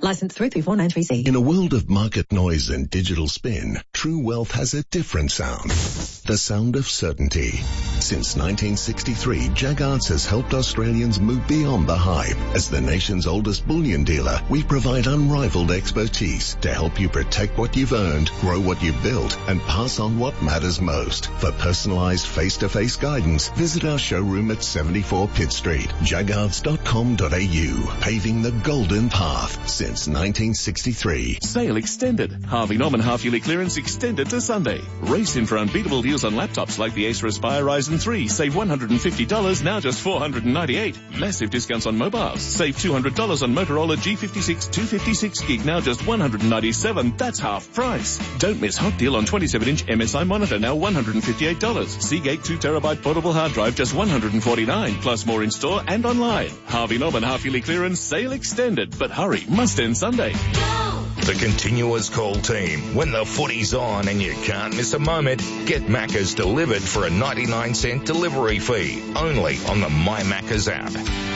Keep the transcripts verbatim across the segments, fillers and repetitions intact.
Licensed three three four nine three C. In a world of market noise and digital spin, True Wealth has a different sound. The sound of certainty. Since nineteen sixty-three, Jaggards has helped Australians move beyond the hype. As the nation's oldest bullion dealer, we provide unrivaled expertise to help you protect what you've earned, grow what you've built, and pass on what matters most. For personalised face-to-face guidance, visit our showroom at seventy-four Pitt Street, jaggards dot com dot a u. Paving the golden path since nineteen sixty-three. Sale extended. Harvey Norman half-yearly clearance extended to Sunday. Race in for unbeatable deals on laptops like the Acer Aspire Ryzen three. Save one hundred fifty dollars, now just four hundred ninety-eight dollars. Massive discounts on mobiles. Save two hundred dollars on Motorola G fifty-six two fifty-six gig, now just one hundred ninety-seven dollars. That's half price. Don't miss hot deal on twenty-seven inch M S I monitor, now one hundred fifty-eight dollars. Seagate two terabyte portable hard drive, just one hundred forty-nine dollars. Plus more in store and online. Harvey Norman half-yearly clearance, sale extended. But hurry, must end Sunday. The continuous call team. When the footy's on and you can't miss a moment, get Macca's delivered for a ninety-nine cent delivery fee. Only on the My Macca's app.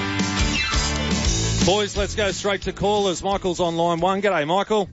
Boys, let's go straight to callers. Michael's on line one. G'day, Michael.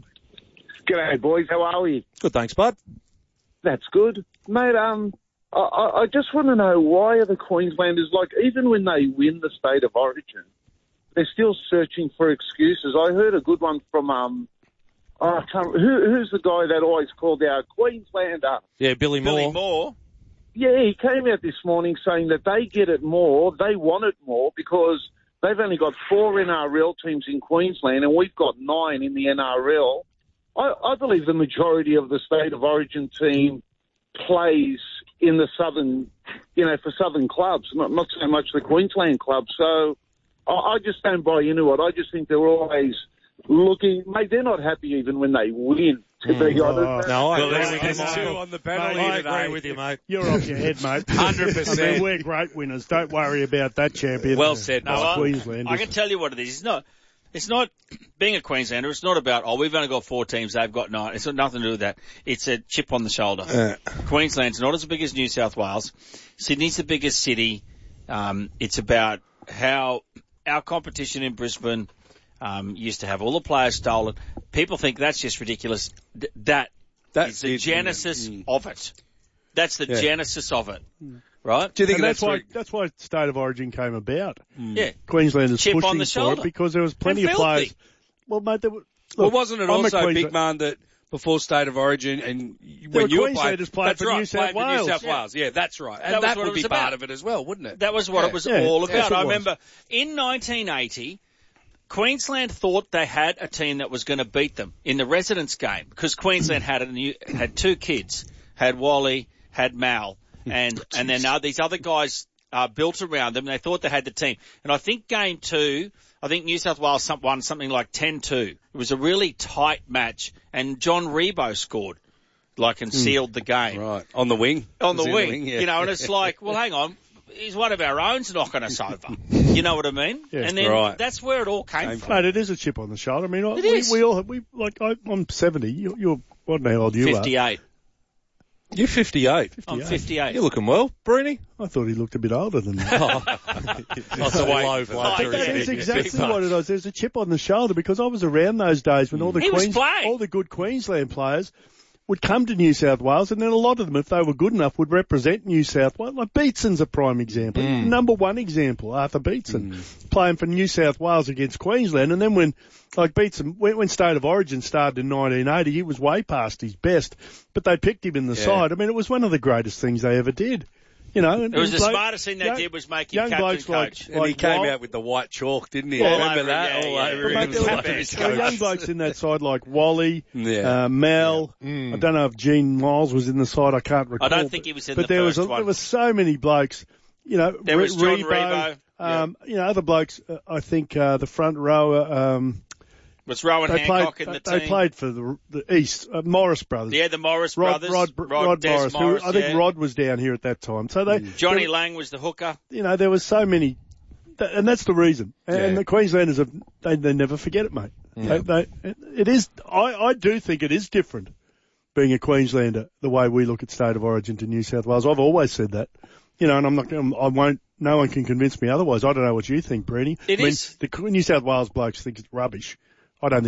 G'day, boys. How are we? Good, thanks, bud. That's good. Mate, um, I, I just want to know, why are the Queenslanders, like, even when they win the State of Origin, they're still searching for excuses? I heard a good one from, um, oh, I can't, who, who's the guy that always called out Queenslander? Yeah, Billy Moore. Billy Moore. Yeah, he came out this morning saying that they get it more, they want it more, because they've only got four N R L teams in Queensland and we've got nine in the N R L. I, I believe the majority of the State of Origin team plays in the southern, you know, for southern clubs, not, not so much the Queensland clubs. So I, I just don't buy into it. I just think they're always looking, mate, they're not happy even when they win, to mm. be honest. Oh, no, I well, agree there's, with there's you, two Michael. on the panel Mate, here I today. agree with you, mate. You're off your head, mate. one hundred percent. I mean, we're great winners. Don't worry about that champion. Well said. No, I, Queensland. I can tell you what it is. It's not, it's not, being a Queenslander, it's not about, oh, we've only got four teams, they've got nine. It's got nothing to do with that. It's a chip on the shoulder. Uh. Queensland's not as big as New South Wales. Sydney's the biggest city. Um, it's about how our competition in Brisbane um, used to have all the players stolen. People think that's just ridiculous. Th- that That's is the it, genesis mm. of it. That's the Yeah. genesis of it. Right? Do you think and that's, that's why where- that's why State of Origin came about. Yeah. Queenslanders Chip on pushing the for shoulder. it because there was plenty And of filthy. players. Well, mate, there were, well, look, wasn't it I'm a also, Queensland- big man, that before State of Origin and There when were you were Queenslanders playing, playing that's for right, New South playing for Wales. New South Yeah. Wales. Yeah, that's right. And That that, was what would it be was part about. of it as well, wouldn't it? That was what Yeah. it was Yeah. all Yes, about. it I was. remember in nineteen eighty, Queensland thought they had a team that was going to beat them in the residents game because Queensland had a new, had two kids, had Wally, had Mal, and and then uh, these other guys uh, built around them. And they thought they had the team. And I think game two, I think New South Wales won something like ten two. It was a really tight match, and John Rebo scored, like, and sealed the game. Right. On the wing. On the Was he wing, in yeah. you know, and it's like, well, hang on, he's one of our own's knocking us over. You know what I mean? Yes, and then right. that's where it all came Came from. Mate, it is a chip on the shoulder. I mean, I, It we, is. we all we like. I, I'm seventy. You're, you're what the hell old you are? fifty-eight. You're fifty-eight. I'm fifty-eight. You're looking well, Bruni. I thought he looked a bit older than that. Not the way. low I think that is big- exactly big what it was. There's a chip on the shoulder because I was around those days when all the He was Queens, playing. all the good Queensland players would come to New South Wales, and then a lot of them, if they were good enough, would represent New South Wales. Like Beatson's a prime example, number one example. Arthur Beatson playing for New South Wales against Queensland, and then when, like Beatson, when, when State of Origin started in nineteen eighty, he was way past his best, but they picked him in the Yeah. side. I mean, it was one of the greatest things they ever did. You know, and, It was and the bloke- smartest thing they young- did was make him young captain blokes like- coach. And he like came Wal- out with the white chalk, didn't he? All Remember over, that? yeah, All yeah, over yeah. him. But He was there were- captain his there were young coach. blokes in that side like Wally, Yeah. uh, Mel. Yeah. I don't know if Gene Miles was in the side. I can't recall. I don't but- think he was in but the there first was a, one. there were so many blokes. You know, There Re- was John Rebo, Rebo, um, you know, other blokes. Uh, I think uh, the front rower. Um, Was Rowan they Hancock played. in the they team? played for the, the East. Uh, Morris brothers. Yeah, the Morris Rod, brothers. Rod, Rod, Rod Des Morris. who- Morris, I think yeah. Rod was down here at that time. So they. Johnny there- Lang was the hooker. You know, there was so many, th- and that's the reason. And, Yeah. and the Queenslanders have, they, they never forget it, mate. Yeah. They, they, it is, I, I do think it is different being a Queenslander, the way we look at State of Origin to New South Wales. I've always said that. You know, and I'm not, I'm, I won't, no one can convince me otherwise. I don't know what you think, Brady. It I mean, is. the New South Wales blokes think it's rubbish. I don't think